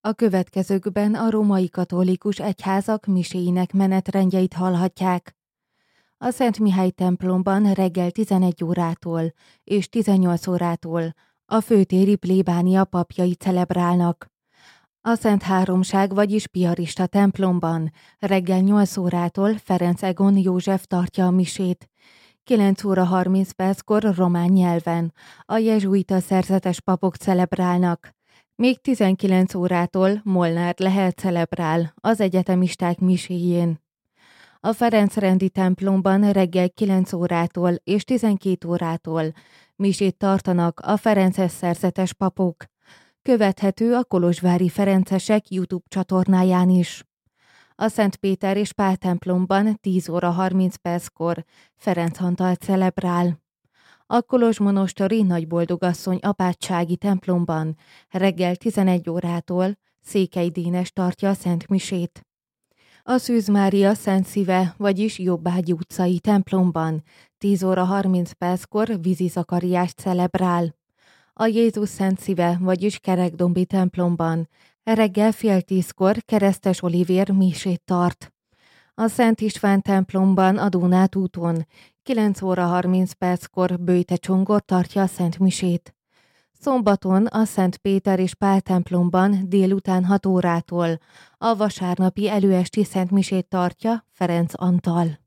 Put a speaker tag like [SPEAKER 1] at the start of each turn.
[SPEAKER 1] A következőkben a római katolikus egyházak miséinek menetrendjeit hallhatják. A Szent Mihály templomban reggel 11 órától és 18 órától a főtéri plébánia papjai celebrálnak. A Szent Háromság, vagyis Piarista templomban reggel 8 órától Ferenc Egon József tartja a misét. 9 óra 30 perckor román nyelven a jezsuita szerzetes papok celebrálnak. Még 19 órától Molnár Lehel celebrál az egyetemisták miséjén. A Ferencrendi templomban reggel 9 órától és 12 órától misét tartanak a ferences szerzetes papok. Követhető a kolozsvári ferencesek YouTube csatornáján is. A Szent Péter és Pál templomban 10 óra 30 perckor Ferenc Antal celebrál. A kolozsmonostori Nagyboldogasszony apátsági templomban reggel 11 órától Székely Dénes tartja a Szent Misét. A Szűz Mária Szent Szíve, vagyis Jobbágyi utcai templomban 10 óra 30 perckor Vízi Zakariás celebrál. A Jézus Szent Szíve, vagyis Kerekdombi templomban reggel 9:30-kor Keresztes Olivér misét tart. A Szent István templomban a Dónát úton 9 óra 30 perckor Böjte Csongor tartja a Szent Misét. Szombaton a Szent Péter és Pál templomban délután 6 órától a vasárnapi előesti Szent Misét tartja Ferenc Antal.